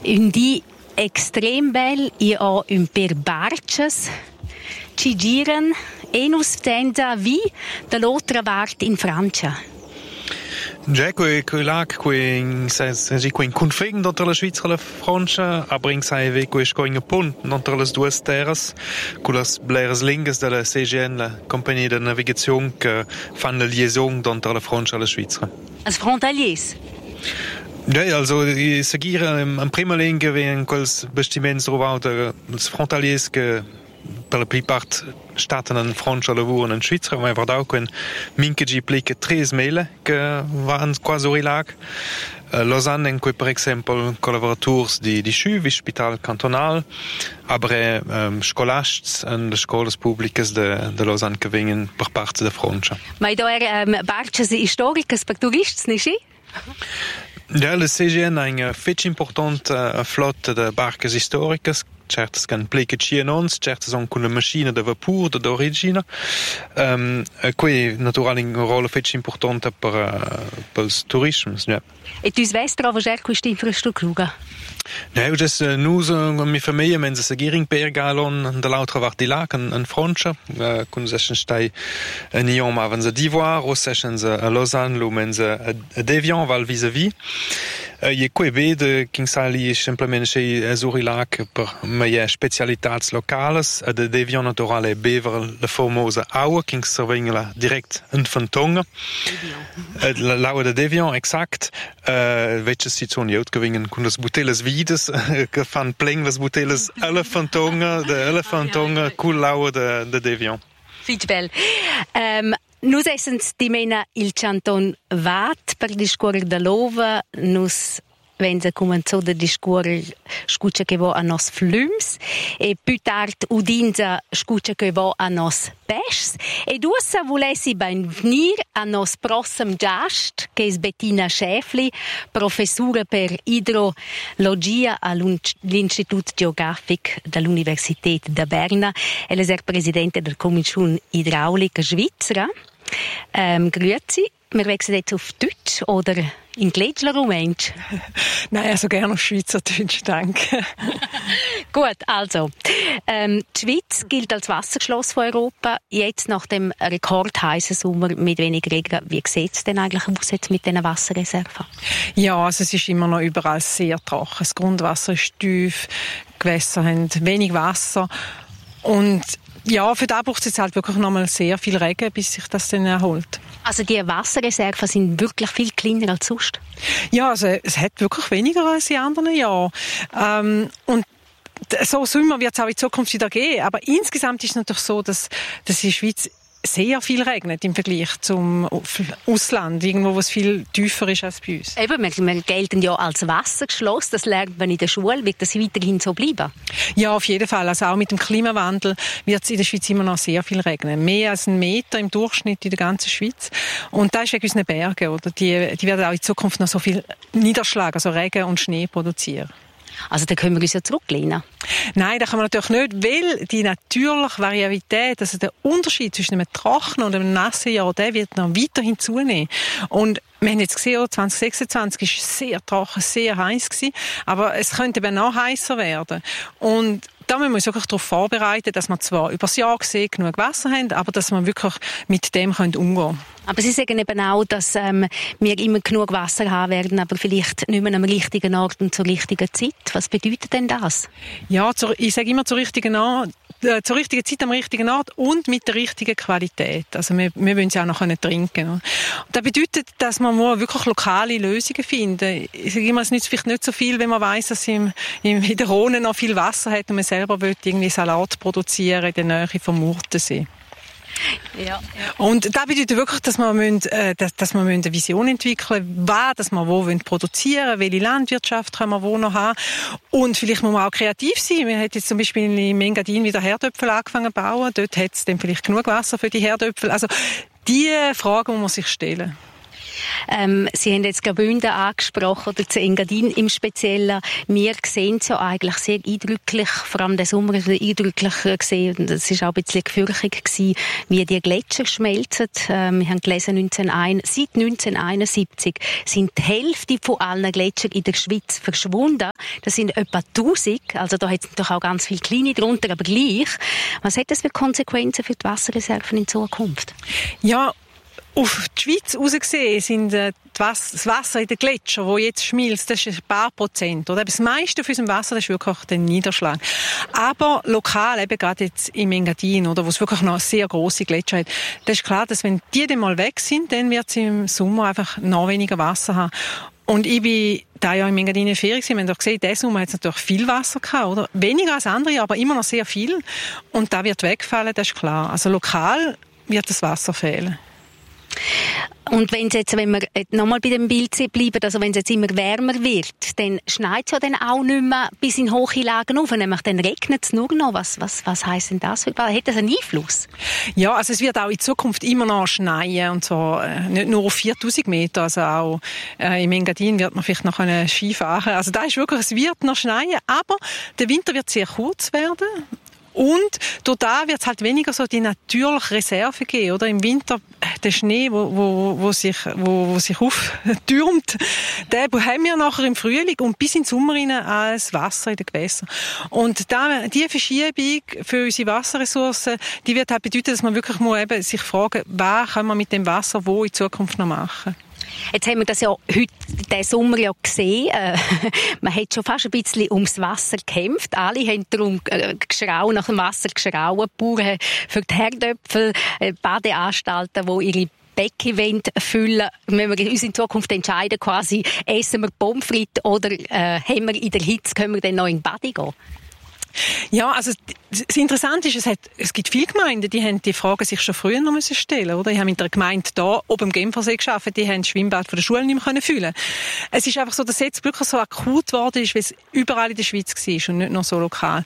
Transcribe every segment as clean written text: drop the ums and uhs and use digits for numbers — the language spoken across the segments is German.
Un di extrem bel e ho un per barches ci giren e nus tenza vi dall'altra part in Francia. Già, quei lag, in conflict entre la Schweiz e la Francia, aber in sai quei scoin punt entre les dues terres, con les bleres lingues de la CGN, la compagnie de navigation que fan la liaison entre la Francia e la Schweiz. Als frontaliers? Ja, also seguire in prima lingue in quels bastiments trovate els frontaliers que per la plupart staten in Francia lavoren in Schweizer, ma vart auch in minkegi plique 3 mele que van quasi rilag. Lausanne in cui per exempel collaborators di SCHU, Spital Cantonal, aber scolasts en de scolas publicas de Lausanne che vengono per parte de Francia. Ma da barches historicas per turists, nicht? Ja, la CGN ha una fetch importante flotta de barcas historicas, certes can plica cienons, certes son con la macchina de vapor d'origine. Qui naturalmente un ruolo fetch importante per ils turismes. Ja. E tu svest trova questa infrastruttura? Ja, dus nus mi famiglia mense seguiring per galon de l'altra vart di lac in Francia, con sechen stai in Lyon ma vense d'Ivoire, o sechen a Lausanne lo mense a Devian val vis-à-vis. Je quei vede kin sali simplement che suri lac per meie specialitats locales, de Devian naturale bever la formosa aua kin servingla direct in Fantonga. L'aua de Devian exact, welche situazione jut gewingen kun das botelles vides que fan pleng las botelles elefantonga cool l'aua de Devian. Fitch bel. Nus essens di mena il Canton Vat per discorrer da Lova, nus venza comenzo da discorrer scuccia che vo a nos flums e più tard udinza scuccia che vo a nos pescs e dussa volessi ben venir a nos prossem gast che es Bettina Schäfli, professura per idrologia all'Institut Geografic dell'Universität de Berna. Ella è presidente del Commission Hydraulica Svizzera. Grüezi. Wir wechseln jetzt auf Deutsch oder in Gletschler Rumänsch? Nein, also gerne auf Schweizerdeutsch, danke. Gut, also. Die Schweiz gilt als Wasserschloss von Europa. Jetzt nach dem rekordheißen Sommer mit wenig Regen, wie sieht es denn eigentlich aus jetzt mit diesen Wasserreserven? Ja, also es ist immer noch überall sehr trocken. Das Grundwasser ist tief, Gewässer haben wenig Wasser und ja, für das braucht es jetzt halt wirklich nochmal sehr viel Regen, bis sich das dann erholt. Also die Wasserreserven sind wirklich viel kleiner als sonst? Ja, also es hat wirklich weniger als in anderen Jahren. Und so Sommer wird es auch in Zukunft wieder geben. Aber insgesamt ist es natürlich so, dass in der Schweiz sehr viel regnet im Vergleich zum Ausland, irgendwo, wo es viel tiefer ist als bei uns. Eben, wir gelten ja als Wasserschloss, das lernt man in der Schule, wird das weiterhin so bleiben? Ja, auf jeden Fall. Also auch mit dem Klimawandel wird es in der Schweiz immer noch sehr viel regnen. Mehr als 1 Meter im Durchschnitt in der ganzen Schweiz. Und da ist wegen unseren Bergen, oder? Die werden auch in Zukunft noch so viel Niederschlag, also Regen und Schnee produzieren. Also da können wir uns ja zurücklehnen. Nein, das kann man natürlich nicht, weil die natürliche Variabilität, also der Unterschied zwischen einem trockenen und einem nassen Jahr, der wird noch weiterhin zunehmen. Und wir haben jetzt gesehen, 2026 war sehr trocken, sehr heiß gewesen, aber es könnte eben noch heißer werden. Und da müssen wir uns wirklich darauf vorbereiten, dass wir zwar über das Jahr gesehen genug Wasser haben, aber dass wir wirklich mit dem umgehen können. Aber Sie sagen eben auch, dass wir immer genug Wasser haben werden, aber vielleicht nicht mehr am richtigen Ort und zur richtigen Zeit. Was bedeutet denn das? Ja, ich sage immer zur richtigen Zeit am richtigen Ort und mit der richtigen Qualität. Also wir wollen sie auch noch trinken können. Und das bedeutet, dass man wirklich lokale Lösungen finden. Ich sage immer, es nützt vielleicht nicht so viel, wenn man weiss, dass in der Rhone noch viel Wasser hat und man selber will irgendwie Salat produzieren in der Nähe vom Murtensee. Ja. Und das bedeutet wirklich, dass wir eine Vision entwickeln, dass wir wo produzieren wollen, welche Landwirtschaft können wir wo noch haben. Und vielleicht muss man auch kreativ sein. Wir haben jetzt zum Beispiel in Engadin wieder Herdöpfel angefangen zu bauen. Dort hat es dann vielleicht genug Wasser für die Herdöpfel. Also, diese Fragen muss man sich stellen. Sie haben jetzt Graubünden angesprochen, oder zu Engadin im Speziellen. Wir sehen es ja eigentlich sehr eindrücklich, vor allem den Sommer eindrücklich gesehen, und es war auch ein bisschen gefürchtig gewesen, wie die Gletscher schmelzen. Wir haben gelesen, seit 1971 sind die Hälfte von allen Gletschern in der Schweiz verschwunden. Das sind etwa 1000, also da hat es natürlich auch ganz viele kleine drunter, aber gleich. Was hat das für Konsequenzen für die Wasserreserven in Zukunft? Ja, auf die Schweiz rausgesehen sind das Wasser in den Gletschern, das jetzt schmilzt, das ist ein paar Prozent. Oder? Das meiste von unserem Wasser, das ist wirklich der Niederschlag. Aber lokal, eben gerade jetzt im Engadin, oder, wo es wirklich noch sehr grosse Gletscher hat, das ist klar, dass wenn die dann mal weg sind, dann wird es im Sommer einfach noch weniger Wasser haben. Und ich bin da ja im Engadin in Ferien gewesen. Wir haben doch gesehen, diesen Sommer hat es natürlich viel Wasser gehabt, oder? Weniger als andere, aber immer noch sehr viel. Und da wird wegfallen, das ist klar. Also lokal wird das Wasser fehlen. Und wenn wir nochmal bei dem Bild bleiben, also wenn es jetzt immer wärmer wird, dann schneit es ja dann auch nicht mehr bis in hohe Lagen auf, nämlich dann regnet es nur noch. Was heisst denn das? Hat das einen Einfluss? Ja, also es wird auch in Zukunft immer noch schneien, und zwar nicht nur auf 4000 Meter, also auch im Engadin wird man vielleicht noch Ski fahren. Also da ist wirklich, es wird noch schneien, aber der Winter wird sehr kurz werden. Und durch da wird es halt weniger so die natürliche Reserve geben, oder? Im Winter, der Schnee, wo sich auftürmt, den haben wir nachher im Frühling und bis in den Sommer rein als Wasser in den Gewässern. Und da, die Verschiebung für unsere Wasserressourcen, die wird halt bedeuten, dass man wirklich eben sich fragen, was können wir mit dem Wasser wo in Zukunft noch machen? Jetzt haben wir das ja heute, diesen Sommer ja gesehen. Man hat schon fast ein bisschen ums Wasser gekämpft. Alle haben darum nach dem Wasser geschrauen. Die Bauern für die Herdöpfel, Badeanstalten, die ihre Becken füllen. Wenn wir uns in Zukunft entscheiden, quasi, essen wir Pommes frites oder haben wir in der Hitze, können wir dann noch in die Bade gehen? Ja, also das Interessante ist, es gibt viele Gemeinden, die haben die Fragen sich schon früher noch stellen müssen, oder? Ich habe mit einer Gemeinde hier oben im Genfersee gearbeitet, die haben das Schwimmbad von der Schule nicht mehr füllen. Es ist einfach so, dass jetzt wirklich so akut geworden ist, wie es überall in der Schweiz war und nicht nur so lokal.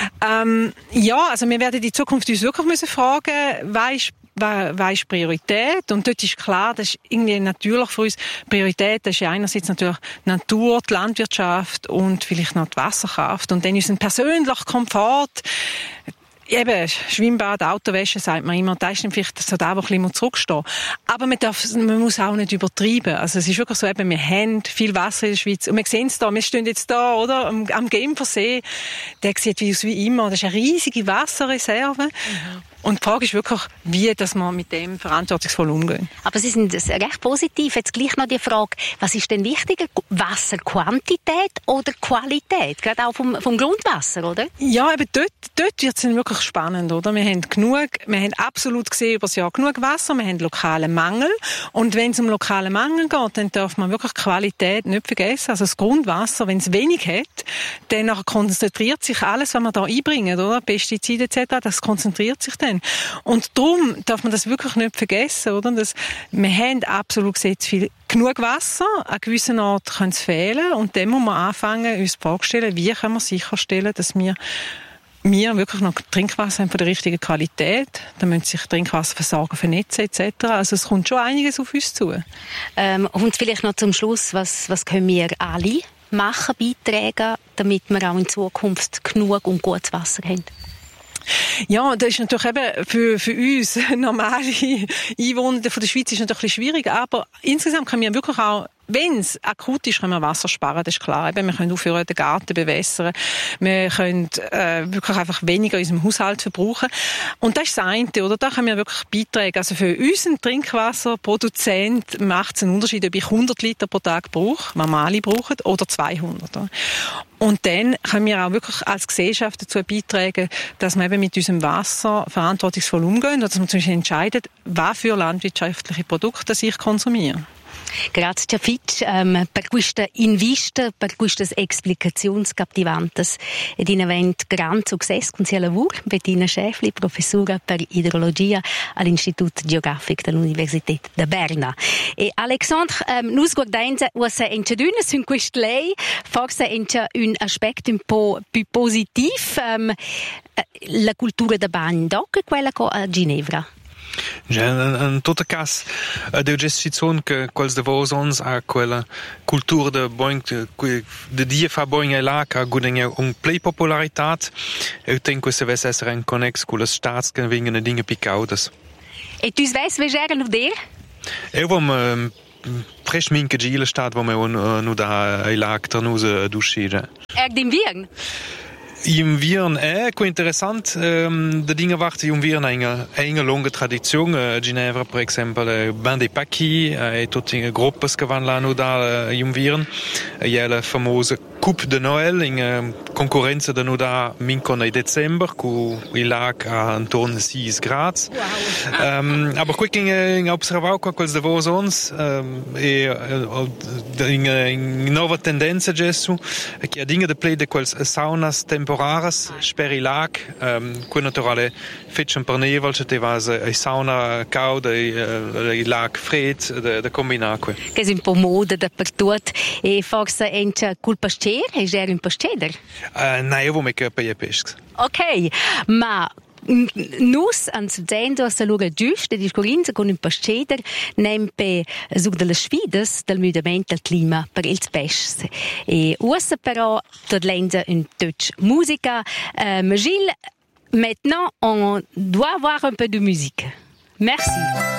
Ja, also wir werden in Zukunft uns wirklich fragen müssen, was ist Priorität? Und dort ist klar, das ist irgendwie natürlich für uns Priorität. Das ist ja einerseits natürlich die Natur, die Landwirtschaft und vielleicht noch die Wasserkraft. Und dann unseren persönlichen Komfort. Eben, Schwimmbad, Autowäsche, sagt man immer, da ist dann vielleicht so da, wo ein bisschen zurückstehen. Aber man muss auch nicht übertreiben. Also es ist wirklich so, eben, wir haben viel Wasser in der Schweiz. Und wir sehen es da, wir stehen jetzt da, oder? Am Genfersee. Der sieht aus wie immer. Das ist eine riesige Wasserreserve. Mhm. Und die Frage ist wirklich, wie dass wir mit dem verantwortungsvoll umgehen. Aber Sie sind recht positiv. Jetzt gleich noch die Frage, was ist denn wichtiger? Wasserquantität oder Qualität? Gerade auch vom Grundwasser, oder? Ja, eben dort wird es dann wirklich spannend, oder? Wir haben absolut gesehen über das Jahr genug Wasser, wir haben lokalen Mangel. Und wenn es um lokalen Mangel geht, dann darf man wirklich Qualität nicht vergessen. Also das Grundwasser, wenn es wenig hat, dann konzentriert sich alles, was wir da einbringen, oder? Pestizide etc., das konzentriert sich dann. Und darum darf man das wirklich nicht vergessen, oder? Wir haben absolut gesehen, genug Wasser, an gewissen Orten kann es fehlen, und dann muss man anfangen, uns vorzustellen, wie können wir sicherstellen, dass wir wirklich noch Trinkwasser haben von der richtigen Qualität. Da müssen sich Trinkwasserversorger vernetzen etc. Also es kommt schon einiges auf uns zu. Und vielleicht noch zum Schluss, was können wir alle machen, beitragen, damit wir auch in Zukunft genug und gutes Wasser haben? Ja, das ist natürlich eben für uns normale Einwohner von der Schweiz ist natürlich schwierig, aber insgesamt können wir wirklich auch, wenn es akut ist, können wir Wasser sparen, das ist klar. Eben, wir können aufhören, den Garten bewässern. Wir können wirklich einfach weniger in unserem Haushalt verbrauchen. Und das ist das eine, oder? Da können wir wirklich beitragen. Also für unseren Trinkwasserproduzent macht es einen Unterschied, ob ich 100 Liter pro Tag brauche, was wir alle brauchen, oder 200. Und dann können wir auch wirklich als Gesellschaft dazu beitragen, dass wir eben mit unserem Wasser verantwortungsvoll umgehen, oder dass wir zum Beispiel entscheiden, was für landwirtschaftliche Produkte ich konsumiere. Grazie Fitch per questa invista, per queste explicazioni captivantes ed in event gran successo con sia lavoro. Bettina Schäfli, professora per idrologia all'Institut Geografic dell'Università di Berna. E Alexandre, nus guardainza was entscheduna sun quest lei, forse encha un aspetto un po' più positiv, la cultura da bagno, doc quella a Ginevra. In tutto caso, devo gestire che quels de vos ons a quella cultura de boing de dia fa boing e la che guadagna un play popolarità e tengo se vesse essere in connex con le staats che vengono dinge picaudas. E tu svess vegere nu der? Eu vom fresh minke gile staat wo me nu da e la ternuse duscire. D'invern? Im Viren interessant, de Dinge warte im Viren eine lange Tradition. Ginevra, per esempio, ben dei pacchi e tutte le gruppe che vanno da im Viren. La famosa Coupe de Noël in concorrenza da da mincon in Dezember cu il lag a intorno a 6 gradi. Wow. Aber qui in observau quels de vos ons in nova tendenza gessu che a dinge de play de quels saunas temporaras speri lag cu naturale fetchen per nevel che te vas a sauna cauda e lag fred de combinaque. Che è un po' moda dappertutto e forse entra col pascer e già un pasceder. Nein, wo mich bei pesks. Ok, ma nus anzudendo a salura giusta di scorinza con un pasceder nempe su delle sfide del mudamento del clima per il pesce. E usa però tot lenza un touch musica. Gilles, maintenant on doit avoir un peu de musique. Merci.